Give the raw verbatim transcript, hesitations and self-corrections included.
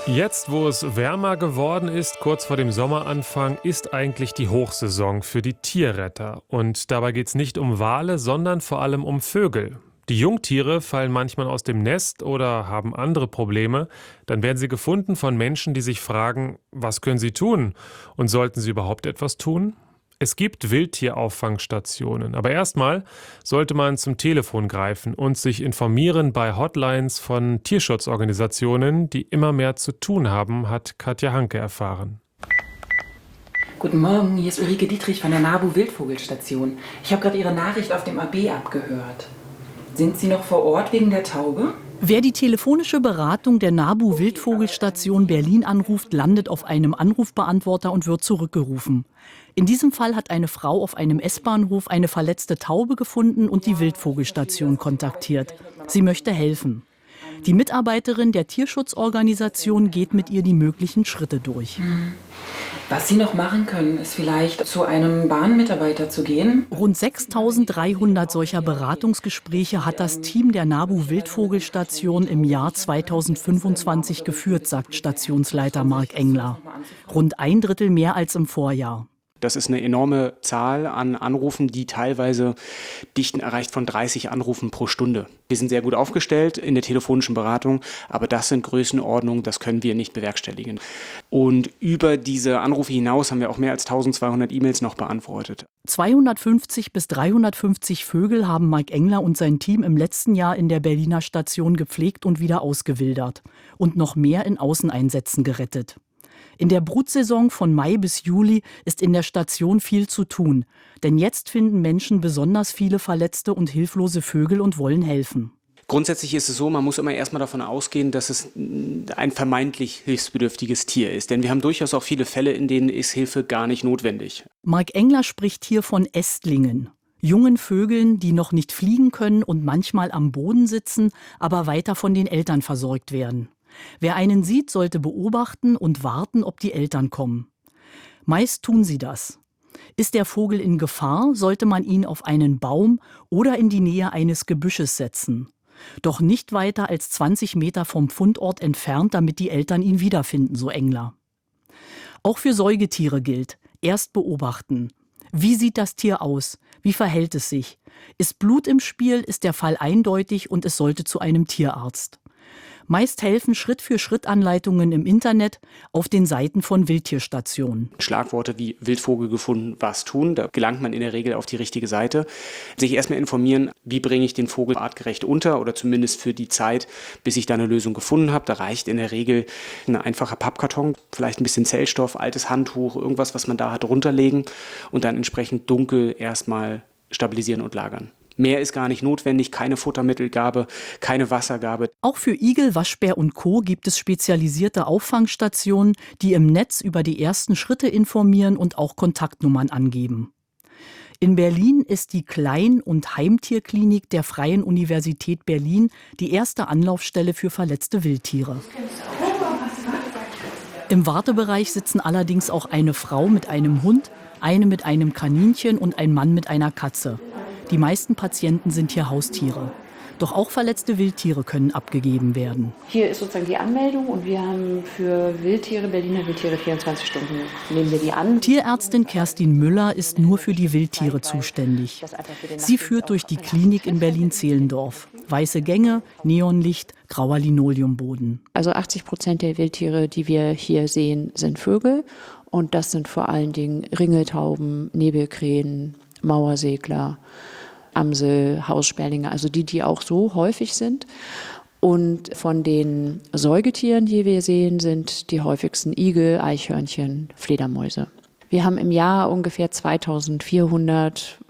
Jetzt, wo es wärmer geworden ist, kurz vor dem Sommeranfang, ist eigentlich die Hochsaison für die Tierretter. Und dabei geht es nicht um Wale, sondern vor allem um Vögel. Die Jungtiere fallen manchmal aus dem Nest oder haben andere Probleme. Dann werden sie gefunden von Menschen, die sich fragen, was können sie tun? Und sollten sie überhaupt etwas tun? Es gibt Wildtierauffangstationen, aber erstmal sollte man zum Telefon greifen und sich informieren bei Hotlines von Tierschutzorganisationen, die immer mehr zu tun haben, hat Katja Hanke erfahren. Guten Morgen, hier ist Ulrike Dietrich von der NABU Wildvogelstation. Ich habe gerade Ihre Nachricht auf dem A B abgehört. Sind Sie noch vor Ort wegen der Taube? Wer die telefonische Beratung der NABU Wildvogelstation Berlin anruft, landet auf einem Anrufbeantworter und wird zurückgerufen. In diesem Fall hat eine Frau auf einem S-Bahnhof eine verletzte Taube gefunden und die Wildvogelstation kontaktiert. Sie möchte helfen. Die Mitarbeiterin der Tierschutzorganisation geht mit ihr die möglichen Schritte durch. Was Sie noch machen können, ist vielleicht zu einem Bahnmitarbeiter zu gehen. Rund sechstausenddreihundert solcher Beratungsgespräche hat das Team der NABU Wildvogelstation im Jahr zweitausendfünfundzwanzig geführt, sagt Stationsleiter Marc Engler. Rund ein Drittel mehr als im Vorjahr. Das ist eine enorme Zahl an Anrufen, die teilweise Dichten erreicht von dreißig Anrufen pro Stunde. Wir sind sehr gut aufgestellt in der telefonischen Beratung, aber das sind Größenordnungen, das können wir nicht bewerkstelligen. Und über diese Anrufe hinaus haben wir auch mehr als eintausendzweihundert E-Mails noch beantwortet. zweihundertfünfzig bis dreihundertfünfzig Vögel haben Marc Engler und sein Team im letzten Jahr in der Berliner Station gepflegt und wieder ausgewildert und noch mehr in Außeneinsätzen gerettet. In der Brutsaison von Mai bis Juli ist in der Station viel zu tun, denn jetzt finden Menschen besonders viele verletzte und hilflose Vögel und wollen helfen. Grundsätzlich ist es so, man muss immer erstmal davon ausgehen, dass es ein vermeintlich hilfsbedürftiges Tier ist. Denn wir haben durchaus auch viele Fälle, in denen ist Hilfe gar nicht notwendig. Marc Engler spricht hier von Ästlingen, jungen Vögeln, die noch nicht fliegen können und manchmal am Boden sitzen, aber weiter von den Eltern versorgt werden. Wer einen sieht, sollte beobachten und warten, ob die Eltern kommen. Meist tun sie das. Ist der Vogel in Gefahr, sollte man ihn auf einen Baum oder in die Nähe eines Gebüsches setzen. Doch nicht weiter als zwanzig Meter vom Fundort entfernt, damit die Eltern ihn wiederfinden, so Engler. Auch für Säugetiere gilt: erst beobachten. Wie sieht das Tier aus? Wie verhält es sich? Ist Blut im Spiel, ist der Fall eindeutig und es sollte zu einem Tierarzt. Meist helfen Schritt-für-Schritt-Anleitungen im Internet auf den Seiten von Wildtierstationen. Schlagworte wie Wildvogel gefunden, was tun, da gelangt man in der Regel auf die richtige Seite. Sich erstmal informieren, wie bringe ich den Vogel artgerecht unter oder zumindest für die Zeit, bis ich da eine Lösung gefunden habe. Da reicht in der Regel ein einfacher Pappkarton, vielleicht ein bisschen Zellstoff, altes Handtuch, irgendwas, was man da hat, runterlegen und dann entsprechend dunkel erstmal stabilisieren und lagern. Mehr ist gar nicht notwendig, keine Futtermittelgabe, keine Wassergabe. Auch für Igel, Waschbär und Co. gibt es spezialisierte Auffangstationen, die im Netz über die ersten Schritte informieren und auch Kontaktnummern angeben. In Berlin ist die Klein- und Heimtierklinik der Freien Universität Berlin die erste Anlaufstelle für verletzte Wildtiere. Im Wartebereich sitzen allerdings auch eine Frau mit einem Hund, eine mit einem Kaninchen und ein Mann mit einer Katze. Die meisten Patienten sind hier Haustiere. Doch auch verletzte Wildtiere können abgegeben werden. Hier ist sozusagen die Anmeldung und wir haben für Wildtiere, Berliner Wildtiere, vierundzwanzig Stunden nehmen wir die an. Tierärztin Kerstin Müller ist nur für die Wildtiere zuständig. Sie führt durch die Klinik in Berlin-Zehlendorf. Weiße Gänge, Neonlicht, grauer Linoleumboden. Also achtzig Prozent der Wildtiere, die wir hier sehen, sind Vögel. Und das sind vor allen Dingen Ringeltauben, Nebelkrähen, Mauersegler, Amsel, Haussperlinge, also die, die auch so häufig sind. Und von den Säugetieren, die wir sehen, sind die häufigsten Igel, Eichhörnchen, Fledermäuse. Wir haben im Jahr ungefähr zweitausendvierhundert